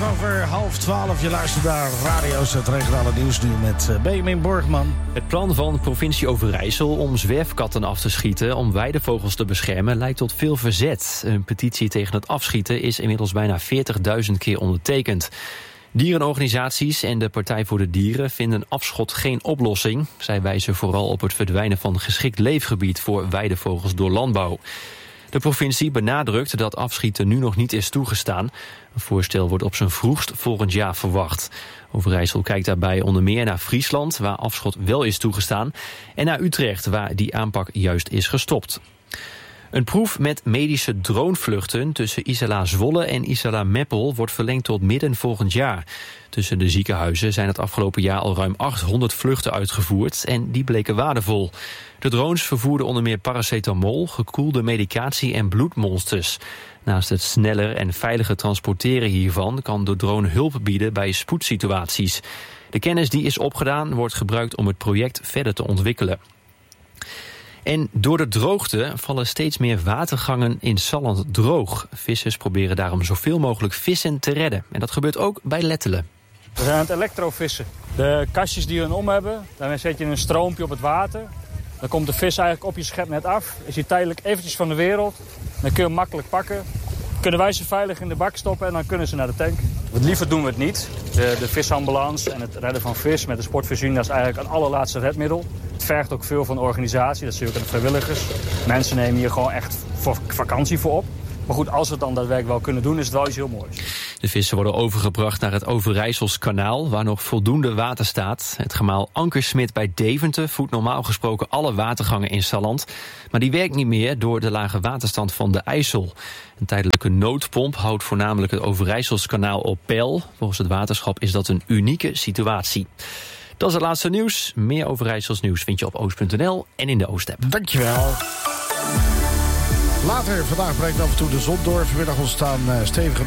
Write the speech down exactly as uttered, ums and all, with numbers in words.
over half twaalf. Je luistert naar radio's, het regionale nieuws nu met Benjamin Borgman. Het plan van provincie Overijssel om zwerfkatten af te schieten om weidevogels te beschermen leidt tot veel verzet. Een petitie tegen het afschieten is inmiddels bijna veertigduizend keer ondertekend. Dierenorganisaties en de Partij voor de Dieren vinden afschot geen oplossing. Zij wijzen vooral op het verdwijnen van geschikt leefgebied voor weidevogels door landbouw. De provincie benadrukt dat afschieten nu nog niet is toegestaan. Een voorstel wordt op zijn vroegst volgend jaar verwacht. Overijssel kijkt daarbij onder meer naar Friesland, waar afschot wel is toegestaan, en naar Utrecht, waar die aanpak juist is gestopt. Een proef met medische dronevluchten tussen Isala Zwolle en Isala Meppel wordt verlengd tot midden volgend jaar. Tussen de ziekenhuizen zijn het afgelopen jaar al ruim achthonderd vluchten uitgevoerd en die bleken waardevol. De drones vervoerden onder meer paracetamol, gekoelde medicatie en bloedmonsters. Naast het sneller en veiliger transporteren hiervan kan de drone hulp bieden bij spoedsituaties. De kennis die is opgedaan wordt gebruikt om het project verder te ontwikkelen. En door de droogte vallen steeds meer watergangen in Salland droog. Vissers proberen daarom zoveel mogelijk vissen te redden. En dat gebeurt ook bij Lettelen. We zijn aan het elektrovissen. De kastjes die we om hebben, daarmee zet je een stroompje op het water. Dan komt de vis eigenlijk op je schepnet af. Is hij tijdelijk eventjes van de wereld. Dan kun je hem makkelijk pakken. Kunnen wij ze veilig in de bak stoppen en dan kunnen ze naar de tank. Het liever doen we het niet. De, de visambulance en het redden van vis met de sportvoorziening, dat is eigenlijk een allerlaatste redmiddel. Het vergt ook veel van de organisatie, dat zie je ook aan de vrijwilligers. Mensen nemen hier gewoon echt voor vakantie voor op. Maar goed, als we het dan daadwerkelijk wel kunnen doen, is het wel iets heel moois. De vissen worden overgebracht naar het Overijsselskanaal, waar nog voldoende water staat. Het gemaal Ankersmit bij Deventer voedt normaal gesproken alle watergangen in Salland. Maar die werkt niet meer door de lage waterstand van de IJssel. Een tijdelijke noodpomp houdt voornamelijk het Overijsselskanaal op peil. Volgens het waterschap is dat een unieke situatie. Dat is het laatste nieuws. Meer Overijssels nieuws vind je op oost punt n l en in de Oost-app. Dankjewel. Later vandaag breekt af en toe de zon door. Vanmiddag ontstaan stevige